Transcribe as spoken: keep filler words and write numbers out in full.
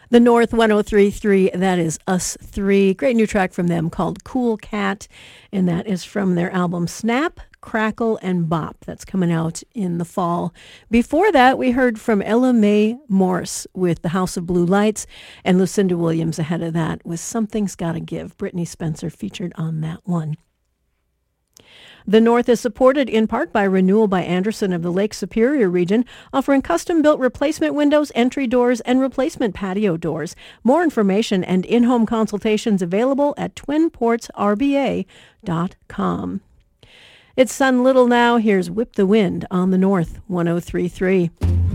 The North one oh three point three, that is Us Three. Great new track from them called Cool Cat, and that is from their album Snap, Crackle, and Bop. That's coming out in the fall. Before that, we heard from Ella Mae Morse with The House of Blue Lights, and Lucinda Williams ahead of that with Something's Gotta Give. Brittany Spencer featured on that one. The North is supported in part by Renewal by Anderson of the Lake Superior region, offering custom-built replacement windows, entry doors, and replacement patio doors. More information and in-home consultations available at twin ports r b a dot com. It's Sun Little now. Here's Whip the Wind on the North one oh three point three.